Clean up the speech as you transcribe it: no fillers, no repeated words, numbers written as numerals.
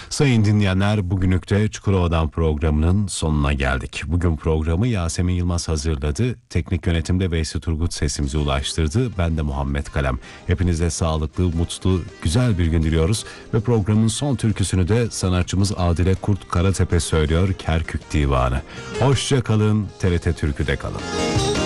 Sayın dinleyenler, bugünlük de Çukurova'dan programının sonuna geldik. Bugün programı Yasemin Yılmaz hazırladı. Teknik yönetimde Veysi Turgut sesimizi ulaştırdı. Ben de Muhammed Kalem. Hepinize sağlıklı, mutlu, güzel bir gün diliyoruz. Ve programın son türküsünü de sanatçımız Adile Kurt Karatepe söylüyor. Kerkük Divanı. Hoşça kalın, TRT Türkü'de kalın.